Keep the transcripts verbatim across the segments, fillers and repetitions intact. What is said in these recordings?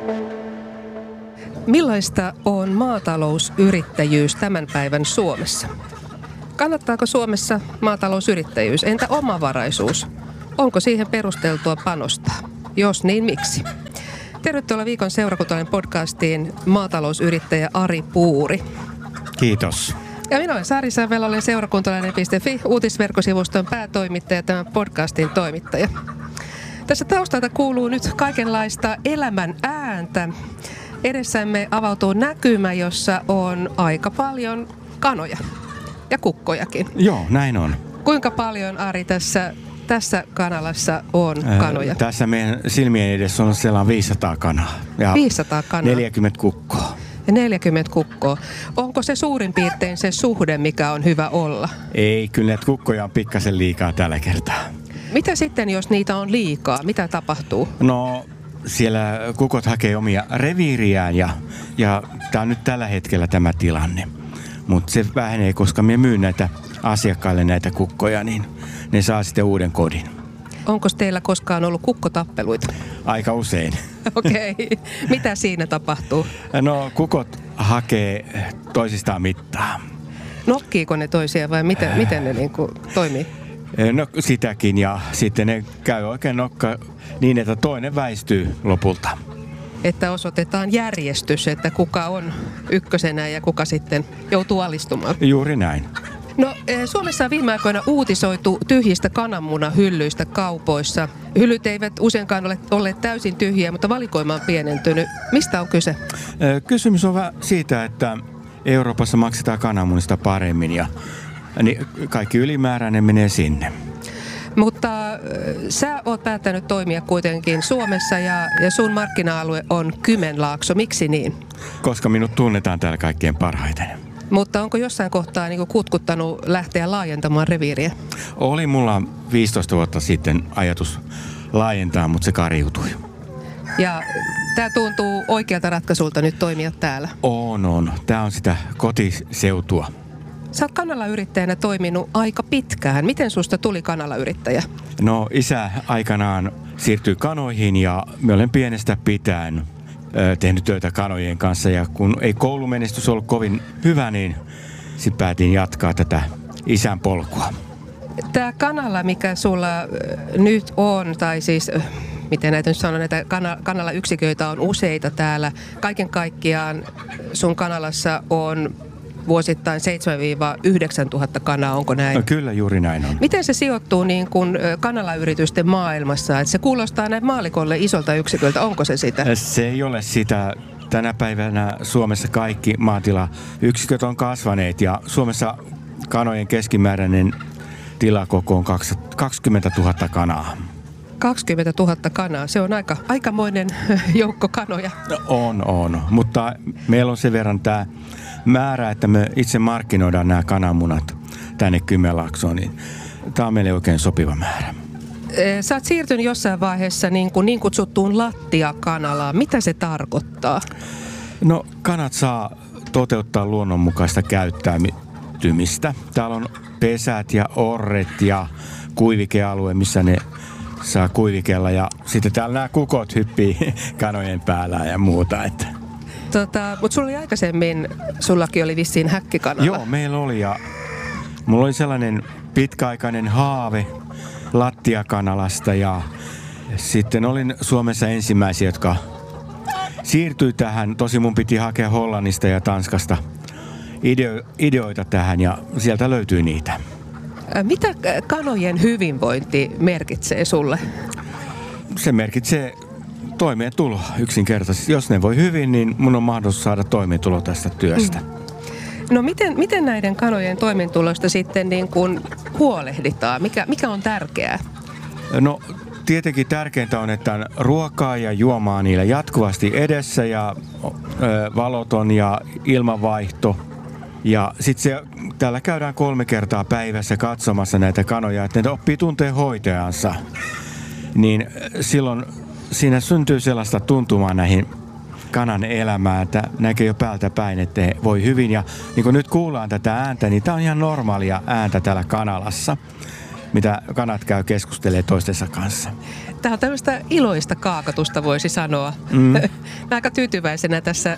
Millaista on maatalousyrittäjyys tämän päivän Suomessa? Kannattaako Suomessa maatalousyrittäjyys? Entä omavaraisuus? Onko siihen perusteltua panostaa? Jos niin, miksi? Tervetuloa Viikon seurakuntalainen podcastiin maatalousyrittäjä Ari Puuri. Kiitos. Ja minä olen Sari Savel, olen seurakuntalainen piste fi uutisverkkosivuston päätoimittaja ja tämän podcastin toimittaja. Tässä taustalta kuuluu nyt kaikenlaista elämän ääntä. Edessämme avautuu näkymä, jossa on aika paljon kanoja ja kukkojakin. Joo, näin on. Kuinka paljon, Ari, tässä, tässä kanalassa on kanoja? Äh, tässä meidän silmien edessä on sellainen viisisataa kanaa. Ja viisisataa kanaa. neljäkymmentä kukkoa. Ja neljäkymmentä kukkoa. Onko se suurin piirtein se suhde, mikä on hyvä olla? Ei, kyllä näitä kukkoja on pikkasen liikaa tällä kertaa. Mitä sitten, jos niitä on liikaa? Mitä tapahtuu? No, siellä kukot hakee omia reviiriään ja, ja tämä on nyt tällä hetkellä tämä tilanne. Mutta se vähenee, koska me myyn näitä asiakkaille näitä kukkoja, niin ne saa sitten uuden kodin. Onko teillä koskaan ollut kukkotappeluita? Aika usein. Okei. Okay. Mitä siinä tapahtuu? No, kukot hakee toisistaan mittaa. Nokkiiko ne toisia vai miten, äh. miten ne niinku toimii? No sitäkin, ja sitten ne käy oikein nokka niin, että toinen väistyy lopulta. Että osoitetaan järjestys, että kuka on ykkösenä ja kuka sitten joutuu alistumaan. Juuri näin. No, Suomessa on viime aikoina uutisoitu tyhjistä kananmunahyllyistä kaupoissa. Hyllyt eivät useinkaan ole olleet täysin tyhjiä, mutta valikoima on pienentynyt. Mistä on kyse? Kysymys on siitä, että Euroopassa maksetaan kananmunista paremmin ja niin kaikki ylimääräinen menee sinne. Mutta äh, sä oot päättänyt toimia kuitenkin Suomessa ja, ja sun markkina-alue on Kymenlaakso. Miksi niin? Koska minut tunnetaan täällä kaikkein parhaiten. Mutta onko jossain kohtaa niin kuin kutkuttanut lähteä laajentamaan reviiriä? Oli mulla viisitoista vuotta sitten ajatus laajentaa, mutta se kariutui. Ja tämä tuntuu oikealta ratkaisulta nyt toimia täällä? On, on. Tämä on sitä kotiseutua. Sä oot kanalayrittäjänä toiminut aika pitkään. Miten susta tuli kanalayrittäjä? No, isä aikanaan siirtyi kanoihin ja mä olen pienestä pitäen ö, tehnyt töitä kanojen kanssa. Ja kun ei koulumenestys ollut kovin hyvä, niin sitten päätin jatkaa tätä isän polkua. Tämä kanala, mikä sulla nyt on, tai siis miten näitä nyt sanon, näitä kana- kanalayksiköitä on useita täällä. Kaiken kaikkiaan sun kanalassa on vuosittain seitsemän yhdeksän tuhatta kanaa, onko näin? No, kyllä, juuri näin on. Miten se sijoittuu niin kuin kanalayritysten maailmassa? Että se kuulostaa näin maalikolle isolta yksiköltä, onko se sitä? Se ei ole sitä. Tänä päivänä Suomessa kaikki maatilayksiköt on kasvaneet ja Suomessa kanojen keskimääräinen tilakoko on kaksikymmentä tuhatta kanaa. kaksikymmentä tuhatta kanaa, se on aika, aikamoinen joukko kanoja. On, on. Mutta meillä on sen verran tämä määrä, että me itse markkinoidaan nämä kananmunat tänne Kymenlaaksoon, niin tämä on meille oikein sopiva määrä. Sä oot siirtynyt jossain vaiheessa niin, kuin niin kutsuttuun lattiakanalaan. Mitä se tarkoittaa? No, kanat saa toteuttaa luonnonmukaista käyttäytymistä. Täällä on pesät ja orret ja kuivikealue, missä ne saa kuivikella. Ja sitten täällä nämä kukot hyppii kanojen päällä ja muuta. Että. Tota, mutta sulla oli aikaisemmin, sullakin oli vissiin häkkikanala. Joo, meillä oli ja mulla oli sellainen pitkäaikainen haave lattiakanalasta ja sitten olin Suomessa ensimmäisiä, jotka siirtyi tähän. Tosi mun piti hakea Hollannista ja Tanskasta ideo- ideoita tähän ja sieltä löytyi niitä. Mitä kanojen hyvinvointi merkitsee sulle? Se merkitsee toimeentulo yksinkertaisesti. Jos ne voi hyvin, niin mun on mahdollisuus saada toimeentulo tästä työstä. Mm. No miten, miten näiden kanojen toimeentulosta sitten niin kuin huolehditaan? Mikä, mikä on tärkeää? No tietenkin tärkeintä on, että on ruokaa ja juomaa niillä jatkuvasti edessä ja ö, valoton ja ilmanvaihto. Ja sitten se, täällä käydään kolme kertaa päivässä katsomassa näitä kanoja, että ne oppii tuntee hoitajansa. Niin silloin siinä syntyy sellaista tuntumaa näihin kanan elämään, että näkee jo päältä päin, että he voi hyvin. Ja niin kuin nyt kuullaan tätä ääntä, niin tämä on ihan normaalia ääntä täällä kanalassa. mitä kanat käy keskustelemaan toistensa kanssa. Tämä on tämmöistä iloista kaakatusta, voisi sanoa. Mm. Aika tyytyväisenä tässä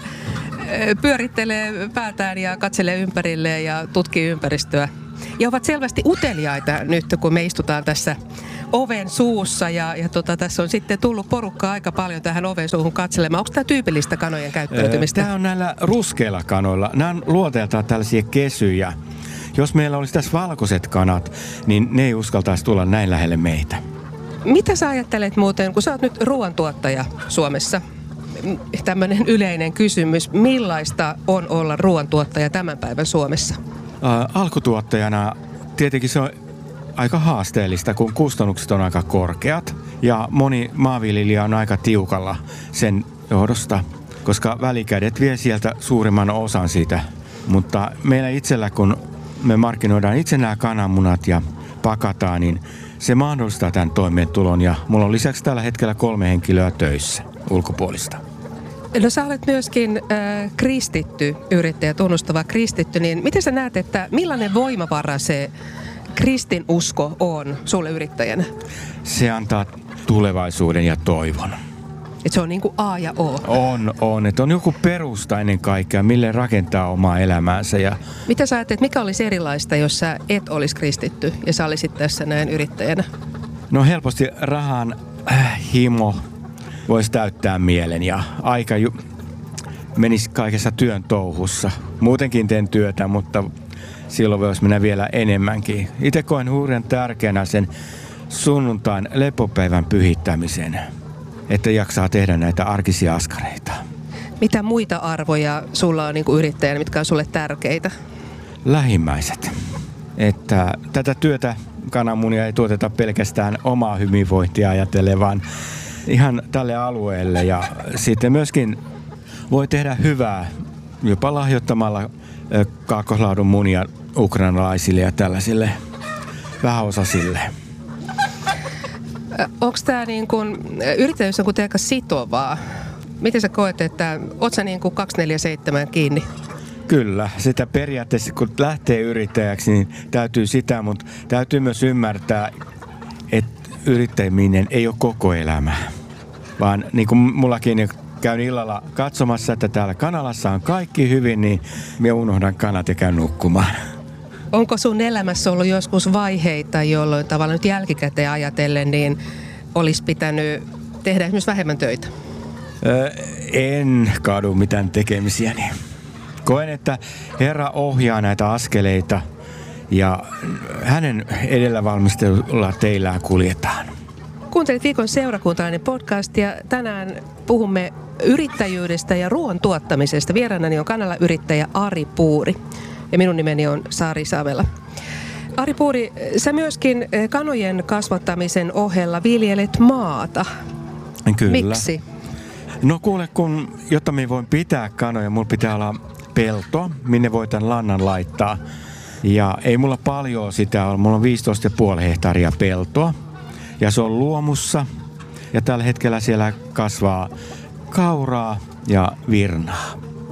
pyörittelee päätään ja katselee ympärilleen ja tutkii ympäristöä. Ja ovat selvästi uteliaita nyt, kun me istutaan tässä oven suussa. Ja, ja tota, tässä on sitten tullut porukkaa aika paljon tähän oven suuhun katselemaan. Onko tämä tyypillistä kanojen käyttäytymistä? Tämä on näillä ruskeilla kanoilla. Nämä on luonteeltaan tällaisia kesyjä. Jos meillä olisi tässä valkoiset kanat, niin ne ei uskaltaisi tulla näin lähelle meitä. Mitä sä ajattelet muuten, kun sä oot nyt ruoantuottaja Suomessa? Tämmöinen yleinen kysymys. Millaista on olla ruoantuottaja tämän päivän Suomessa? Ä, alkutuottajana tietenkin se on aika haasteellista, kun kustannukset on aika korkeat. Ja moni maanviljelijä on aika tiukalla sen johdosta, koska välikädet vie sieltä suurimman osan siitä. Mutta meillä itsellä, kun me markkinoidaan itse nämä kananmunat ja pakataan, niin se mahdollistaa tämän toimeentulon. Ja mulla on lisäksi tällä hetkellä kolme henkilöä töissä ulkopuolista. No sä olet myöskin äh, kristitty yrittäjä, tunnustava kristitty, niin miten sä näet, että millainen voimavara se kristinusko on sulle yrittäjänä? Se antaa tulevaisuuden ja toivon. Et se on niin kuin A ja O. On, on. Että on joku perusta ennen kaikkea, mille rakentaa omaa elämäänsä. Ja mitä sä ajattelet, mikä olisi erilaista, jos sä et olisi kristitty ja sä olisit tässä näin yrittäjänä? No helposti rahan äh, himo voisi täyttää mielen ja aika ju- menisi kaikessa työn touhussa. Muutenkin teen työtä, mutta silloin voisi mennä vielä enemmänkin. Itse koen hurjan tärkeänä sen sunnuntain lepopäivän pyhittämisen, että jaksaa tehdä näitä arkisia askareita. Mitä muita arvoja sulla on niin kuin yrittäjänä, mitkä on sulle tärkeitä? Lähimmäiset. Että tätä työtä kananmunia ei tuoteta pelkästään omaa hyvinvointia ajatellen, vaan ihan tälle alueelle. Ja sitten myöskin voi tehdä hyvää jopa lahjoittamalla kaakkoslaadun munia ukrainalaisille ja tällaisille vähäosaisille. Onko tämä niin kuin, yrittäjyys on kuitenkin aika sitovaa? Miten sä koet, että oot sä niin kuin kaksikymmentäneljä seitsemän kiinni? Kyllä, sitä periaatteessa kun lähtee yrittäjäksi, niin täytyy sitä, mutta täytyy myös ymmärtää, että yrittäminen ei ole koko elämää. Vaan niin kuin mullakin käyn illalla katsomassa, että täällä kanalassa on kaikki hyvin, niin minä unohdan kanat ja käyn nukkumaan. Onko sun elämässä ollut joskus vaiheita, jolloin tavallaan nyt jälkikäteen ajatellen, niin olisi pitänyt tehdä esimerkiksi vähemmän töitä? Öö, en kadu mitään tekemisiäni. Koen, että Herra ohjaa näitä askeleita ja hänen edellä valmistelulla teillään kuljetaan. Kuuntelit viikon seurakuntalainen podcast ja tänään puhumme yrittäjyydestä ja ruoan tuottamisesta. Vieraanani on kanalayrittäjä Ari Puuri ja minun nimeni on Sari Savela. Ari Puuri, sä myöskin kanojen kasvattamisen ohella viljelet maata. Kyllä. Miksi? No kuule, kun jotta minä voin pitää kanoja, mulla pitää olla pelto, minne voi tämän lannan laittaa. Ja ei mulla paljon sitä ole. Mulla on viisitoista pilkku viisi hehtaaria peltoa. Ja se on luomussa. Ja tällä hetkellä siellä kasvaa kauraa ja virnaa.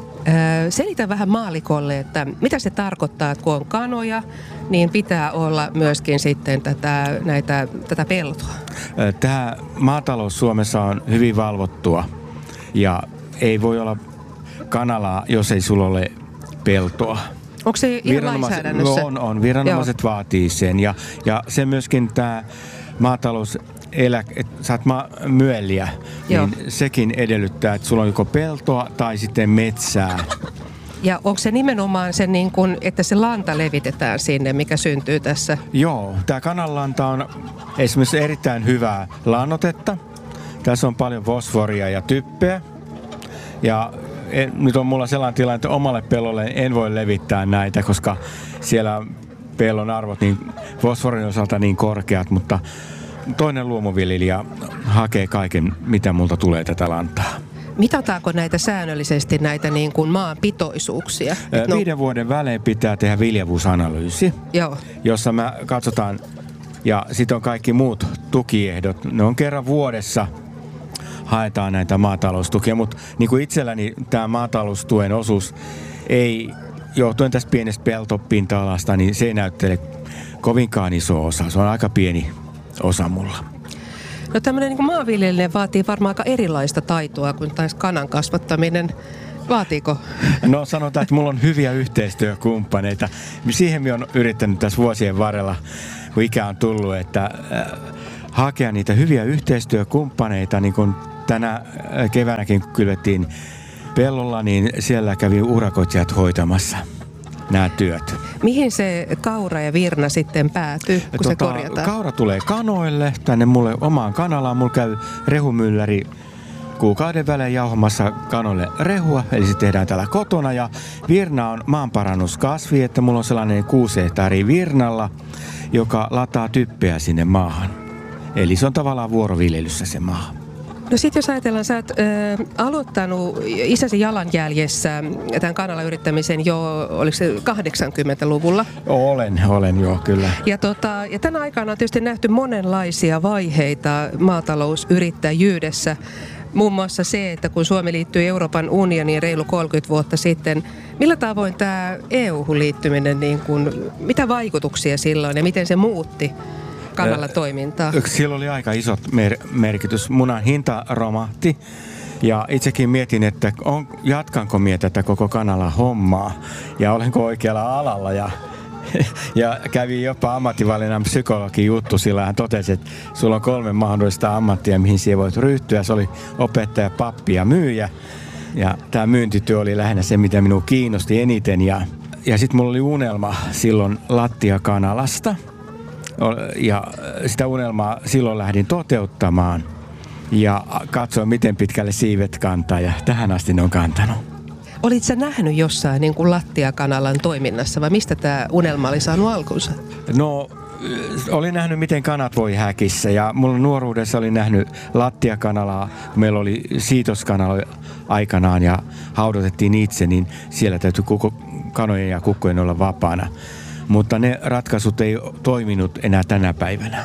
Öö, selitä vähän maalikolle, että mitä se tarkoittaa, että kun on kanoja, niin pitää olla myöskin sitten tätä, näitä, tätä peltoa. Tämä maatalous Suomessa on hyvin valvottua. Ja ei voi olla kanalaa, jos ei sulla ole peltoa. Onko se ihan lainsäädännössä? On, on. Viranomaiset Joo. vaatii sen. Ja, ja se myöskin tämä maatalous, elä, että saat ma- myölliä, Joo. niin sekin edellyttää, että sulla on joko peltoa tai sitten metsää. Ja onko se nimenomaan se, niin kun, että se lanta levitetään sinne, mikä syntyy tässä? Joo, tämä kananlanta on esimerkiksi erittäin hyvää lannoitetta. Tässä on paljon fosforia ja typpeä. Ja en, nyt on mulla sellainen tilanne, että omalle pellolle en voi levittää näitä, koska siellä on pellon arvot niin fosforin osalta niin korkeat, mutta toinen luomuviljelijä hakee kaiken, mitä multa tulee tätä lantaa. Mitataanko näitä säännöllisesti, näitä niin kuin maan pitoisuuksia? No, viiden vuoden välein pitää tehdä viljavuusanalyysi, Joo. jossa me katsotaan, ja sitten on kaikki muut tukiehdot. Ne on kerran vuodessa haetaan näitä maataloustukia, mutta niin kuin itselläni tämä maataloustuen osuus ei johtuen tästä pienestä peltopinta-alasta, niin se ei näyttele kovinkaan iso osa. Se on aika pieni osa mulla. No tämmöinen niin kuin maanviljelijä vaatii varmaan aika erilaista taitoa kuin taisi kanan kasvattaminen. Vaatiiko? No sanotaan, että mulla on hyviä yhteistyökumppaneita. Siihen minä olen yrittänyt tässä vuosien varrella, kun ikä on tullut, että äh, hakea niitä hyviä yhteistyökumppaneita. Niin kuin tänä keväänäkin kylvettiin pellolla, niin siellä kävi urakoitsijat hoitamassa nämä työt. Mihin se kaura ja virna sitten päätyy, kun tota, se korjataan? Kaura tulee kanoille, tänne mulle omaan kanalaan. Mulla käy rehumylläri kuukauden välein jauhamassa kanoille rehua, eli se tehdään täällä kotona. Ja virna on maanparannuskasvi, että mulla on sellainen kuusi hehtaaria virnalla, joka lataa typpeä sinne maahan. Eli se on tavallaan vuoroviljelyssä se maa. No sit jos ajatellaan, sä oot ö, aloittanut isäsi jalanjäljessä tämän kanalla yrittämisen jo, oliko se kahdeksankymmentäluvulla? Olen, olen joo, kyllä. Ja, tota, ja tänä aikana on tietysti nähty monenlaisia vaiheita maatalousyrittäjyydessä. Muun muassa se, että kun Suomi liittyi Euroopan unioniin reilu kolmekymmentä vuotta sitten, millä tavoin tämä E U-hun liittyminen, niin kun, mitä vaikutuksia silloin ja miten se muutti kanalla toimintaa? Sillä oli aika isot mer- merkitys. Munan hinta romahti ja itsekin mietin, että on, jatkanko minä tätä koko kanalla hommaa ja olenko oikealla alalla. Ja, ja kävi jopa ammattivalinnan psykologin juttu, sillä hän totesi, että sulla on kolme mahdollista ammattia, mihin siihen voit ryhtyä. Se oli opettaja, pappi ja myyjä. Ja tämä myyntityö oli lähinnä se, mitä minua kiinnosti eniten. Ja, ja sitten mulla oli unelma silloin lattiakanalasta. Ja sitä unelmaa silloin lähdin toteuttamaan ja katsoin, miten pitkälle siivet kantaa, ja tähän asti ne on kantanut. Olitko sä nähnyt jossain niin kuin lattiakanalan toiminnassa vai mistä tämä unelma oli saanut alkunsa? No, olin nähnyt, miten kanat voi häkissä, ja mulla nuoruudessa olin nähnyt lattiakanalaa, kun meillä oli siitoskanala aikanaan ja haudotettiin itse, niin siellä täytyy koko kanojen ja kukkojen olla vapaana. Mutta ne ratkaisut ei toiminut enää tänä päivänä.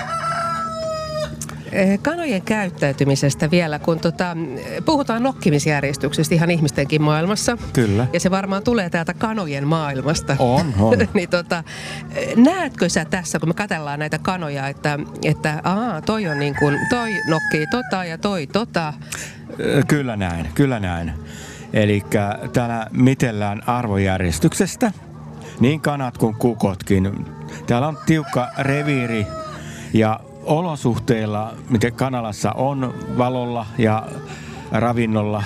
Kanojen käyttäytymisestä vielä, kun tota, puhutaan nokkimisjärjestyksestä ihan ihmistenkin maailmassa. Kyllä. Ja se varmaan tulee täältä kanojen maailmasta. On, on. niin tota, näetkö sä tässä, kun me katsellaan näitä kanoja, että, että aha, toi on niin kuin, toi nokkii tota ja toi tota? Kyllä näin, kyllä näin. Elikkä täällä mitellään arvojärjestyksestä. Niin kanat kuin kukotkin. Täällä on tiukka reviiri ja olosuhteilla, miten kanalassa on, valolla ja ravinnolla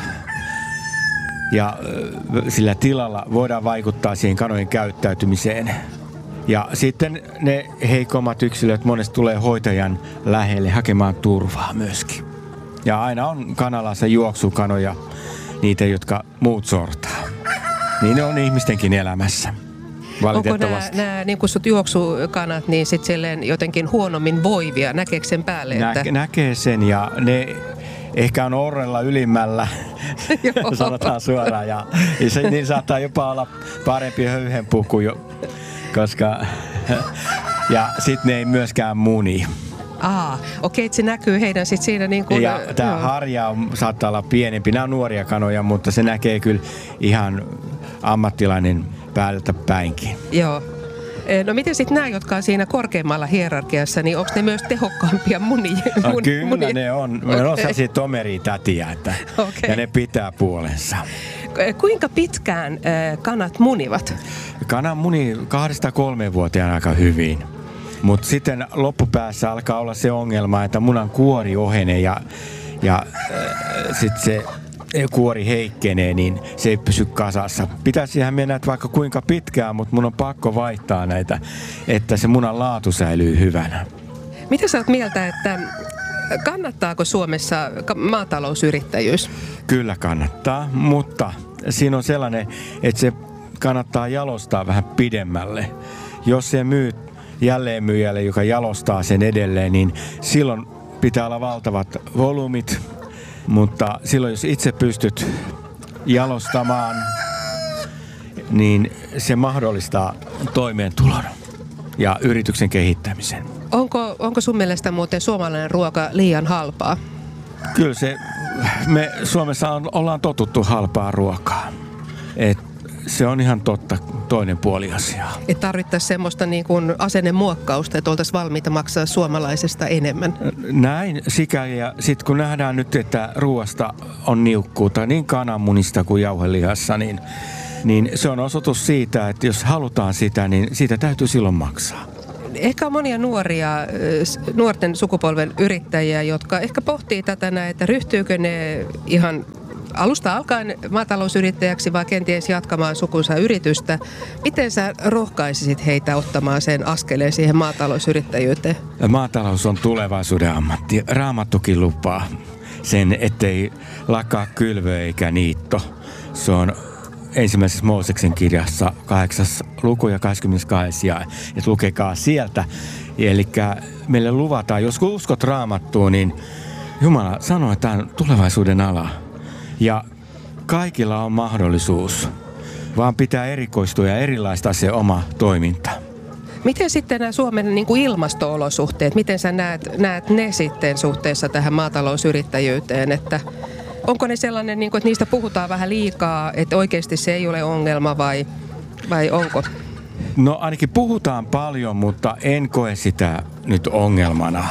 ja sillä tilalla voidaan vaikuttaa siihen kanojen käyttäytymiseen. Ja sitten ne heikommat yksilöt monesti tulee hoitajan lähelle hakemaan turvaa myöskin. Ja aina on kanalassa juoksukanoja, niitä jotka muut sortaa. Niin ne on ihmistenkin elämässä. Onko nämä, nämä niin kutsut juoksukanat niin sitten silleen jotenkin huonommin voivia? Näkeekö sen päälle? Nä, että... Näkee sen ja ne ehkä on orrella ylimmällä, sanotaan suoraan. Ja, ja se, niin saattaa jopa olla parempi höyhenpuku, jo, koska... Ja sitten ne ei myöskään muni. Aa, okei, että se näkyy heidän sitten siinä niin kuin... Ja tämä harja on, saattaa olla pienempi. Nämä on nuoria kanoja, mutta se näkee kyllä ihan ammattilainen päältä päinkin. Joo. No miten sitten nämä, jotka on siinä korkeimmalla hierarkiassa, niin onko ne myös tehokkaampia munia? No, kyllä munia? Ne on. Okay. Ne on sellaisia tomeritätiä, että, okay. Ja ne pitää puolensa. Kuinka pitkään äh, kanat munivat? Kanan muni kahdesta kolmeen vuoteen aika hyvin. Mutta sitten loppupäässä alkaa olla se ongelma, että munan kuori ohenee ja, ja äh, sitten se kuori heikkenee, niin se ei pysy kasassa. Pitäisihän mennä vaikka kuinka pitkään, mutta mun on pakko vaihtaa näitä, että se munan laatu säilyy hyvänä. Mitä sä oot mieltä, että kannattaako Suomessa maatalousyrittäjyys? Kyllä kannattaa, mutta siinä on sellainen, että se kannattaa jalostaa vähän pidemmälle. Jos se myy jälleenmyyjälle, joka jalostaa sen edelleen, niin silloin pitää olla valtavat volyymit. Mutta silloin, jos itse pystyt jalostamaan, niin se mahdollistaa toimeentulon ja yrityksen kehittämisen. Onko, onko sun mielestä muuten suomalainen ruoka liian halpaa? Kyllä se, me Suomessa on, ollaan totuttu halpaa ruokaa. Et se on ihan totta toinen puoli asiaa. Että tarvittaisiin semmoista niin kuin asennemuokkausta, että oltaisiin valmiita maksaa suomalaisesta enemmän. Näin sikäli, ja sitten kun nähdään nyt, että ruoasta on niukkuutta niin kananmunista kuin jauhelihassa, niin, niin se on osoitus siitä, että jos halutaan sitä, niin siitä täytyy silloin maksaa. Ehkä on monia nuoria, nuorten sukupolven yrittäjiä, jotka ehkä pohtii tätä näin, että ryhtyykö ne ihan alusta alkaen maatalousyrittäjäksi vai kenties jatkamaan sukunsa yritystä. Miten sä rohkaisisit heitä ottamaan sen askeleen siihen maatalousyrittäjyyteen? Maatalous on tulevaisuuden ammatti. Raamattukin lupaa sen, ettei lakkaa kylvö eikä niitto. Se on ensimmäisessä Mooseksen kirjassa kahdeksas luku ja kahdeskymmenestoinen jae. Että lukekaa sieltä. Eli meille luvataan, jos uskot Raamattuun, niin Jumala sanoo, että tämä on tulevaisuuden ala. Ja kaikilla on mahdollisuus, vaan pitää erikoistua ja erilaista se oma toiminta. Miten sitten nämä Suomen niin kuin ilmasto-olosuhteet, miten sä näet, näet ne sitten suhteessa tähän maatalousyrittäjyyteen, että onko ne sellainen, niin kuin, että niistä puhutaan vähän liikaa, että oikeasti se ei ole ongelma vai, vai onko? No ainakin puhutaan paljon, mutta en koe sitä nyt ongelmana.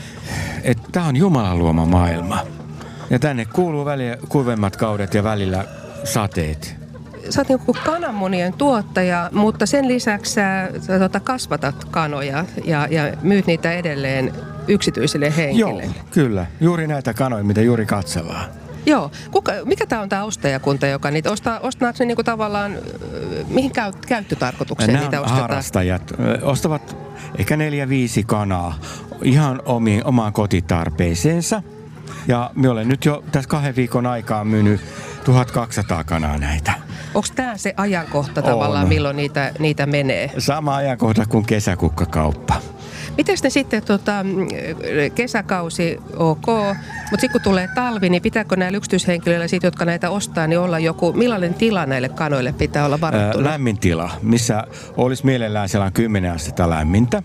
Tämä on Jumalan luoma maailma. Ja tänne kuuluu välillä kuivemmat kaudet ja välillä sateet. Sä oot niin kuin kananmunien tuottaja, mutta sen lisäksi sä, sä tota, kasvatat kanoja ja, ja myyt niitä edelleen yksityisille henkilöille. Joo, kyllä. Juuri näitä kanoja, mitä juuri katsellaan. Joo. Kuka, mikä tämä on tämä ostajakunta, joka niitä ostaa? Ostaako ne niinku tavallaan, mihin käy, käyttötarkoitukseen Nämä niitä ostetaan? harrastajat ostavat ehkä neljä, viisi kanaa ihan omiin, omaan kotitarpeeseensa. Ja minä olen nyt jo tässä kahden viikon aikaa myynyt tuhatkaksisataa kanaa näitä. Onko tämä se ajankohta tavallaan, on. milloin niitä, niitä menee? Sama ajankohta kuin kesäkukkakauppa. Miten ne sitten tota, kesäkausi ok, mutta sitten kun tulee talvi, niin pitääkö näillä yksityishenkilöillä, sit, jotka näitä ostaa, niin olla joku, millainen tila näille kanoille pitää olla varattuna? Ää, lämmin tila, missä olisi mielellään sellainen kymmenen astetta lämmintä,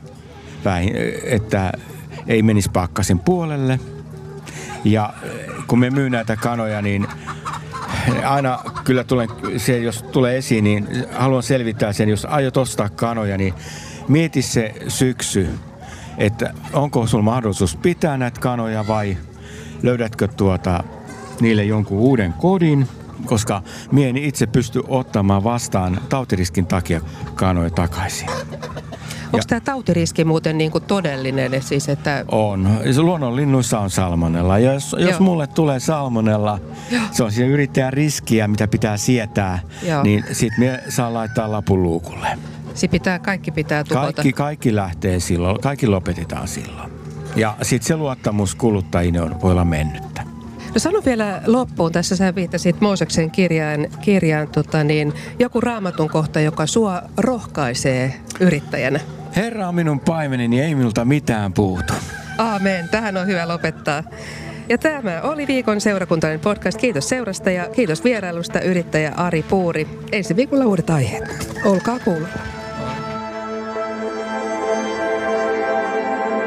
että ei menisi pakkasen puolelle. Ja kun me myy näitä kanoja, niin aina kyllä tulen, se, jos tulee esiin, niin haluan selvittää sen, jos aiot ostaa kanoja, niin mieti se syksy, että onko sulla mahdollisuus pitää näitä kanoja vai löydätkö tuota niille jonkun uuden kodin, koska mie en itse pysty ottamaan vastaan tautiriskin takia kanoja takaisin. Onko tämä tautiriski muuten niin kuin todellinen? Siis että... On. Luonnonlinnuissa on salmonella. Ja jos, jos mulle tulee salmonella, Joo. se on siinä yrittäjän riskiä, mitä pitää sietää, Joo. niin sitten me saa laittaa lapun luukulle. Se pitää, kaikki pitää tuhota. Kaikki, kaikki lähtee silloin, kaikki lopetetaan silloin. Ja sitten se luottamus kuluttajiin on, voi olla mennyttä. No sano vielä loppuun, tässä sä viittasit Mooseksen kirjaan, kirjaan tota niin, joku raamatun kohta, joka sua rohkaisee yrittäjänä. Herra on minun paimeneni, ei minulta mitään puutu. Aamen, tähän on hyvä lopettaa. Ja tämä oli viikon seurakuntainen podcast. Kiitos seurasta ja kiitos vierailusta yrittäjä Ari Puuri. Ensi viikolla uudet aiheet. Olkaa kuulolla.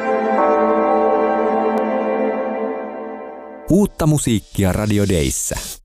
Uutta musiikkia Radio Dayssä.